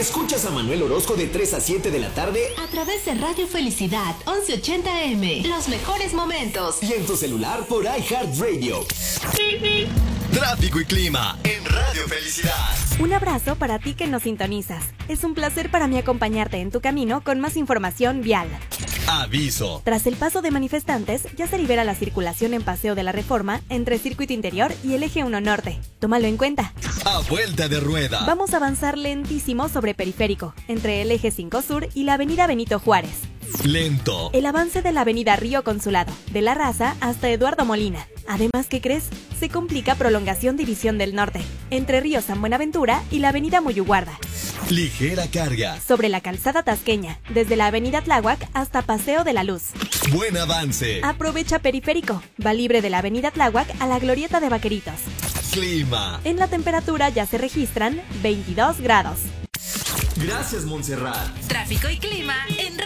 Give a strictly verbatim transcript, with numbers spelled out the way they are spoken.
Escuchas a Manuel Orozco de tres a siete de la tarde a través de Radio Felicidad once ochenta eme. Los mejores momentos. Y en tu celular por iHeartRadio. Tráfico y clima en Radio Felicidad. Un abrazo para ti que nos sintonizas. Es un placer para mí acompañarte en tu camino con más información vial. Aviso. Tras el paso de manifestantes, ya se libera la circulación en Paseo de la Reforma entre Circuito Interior y el Eje uno Norte. Tómalo en cuenta. A vuelta de rueda. Vamos a avanzar lentísimo sobre Periférico, entre el Eje cinco Sur y la Avenida Benito Juárez. Lento. El avance de la Avenida Río Consulado, de La Raza hasta Eduardo Molina. Además, ¿qué crees? Se complica prolongación División del Norte, entre Río San Buenaventura y la Avenida Muyuguarda. Ligera carga. Sobre la calzada tasqueña, desde la Avenida Tláhuac hasta Paseo de la Luz. Buen avance. Aprovecha Periférico. Va libre de la Avenida Tláhuac a la Glorieta de Vaqueritos. Clima. En la temperatura ya se registran veintidós grados. Gracias, Montserrat. Tráfico y clima en